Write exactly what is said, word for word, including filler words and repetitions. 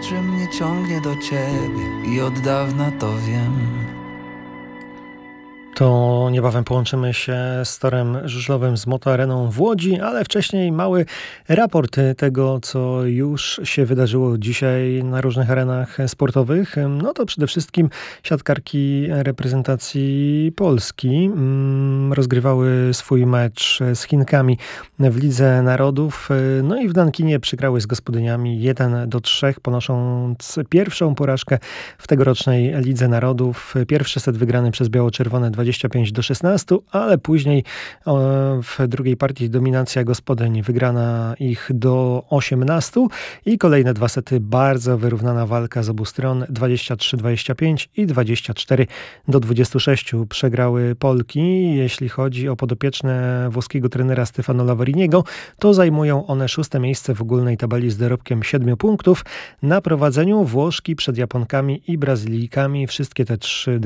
że mnie ciągnie do ciebie i od dawna to wiem. To niebawem połączymy się z torem żużlowym z Moto Areną w Łodzi, ale wcześniej mały raport tego, co już się wydarzyło dzisiaj na różnych arenach sportowych. No to przede wszystkim siatkarki reprezentacji Polski rozgrywały swój mecz z Chinkami w Lidze Narodów. No i w Nankinie przegrały z gospodyniami jeden do trzech, ponosząc pierwszą porażkę w tegorocznej Lidze Narodów. Pierwszy set wygrany przez biało-czerwone dwadzieścia pięć do szesnastu, ale później w drugiej partii dominacja gospodyń, wygrana ich do osiemnastu i kolejne dwa sety bardzo wyrównana walka z obu stron, dwadzieścia trzy dwadzieścia pięć i dwadzieścia cztery do dwudziestu sześciu przegrały Polki. Jeśli chodzi o podopieczne włoskiego trenera Stefano Lavoriniego, to zajmują one szóste miejsce w ogólnej tabeli z dorobkiem siedmiu punktów. Na prowadzeniu Włoszki przed Japonkami i Brazylijkami. Wszystkie te trzy